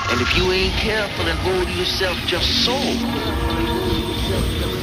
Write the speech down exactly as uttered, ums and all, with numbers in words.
And if you ain't careful and hold yourself just so,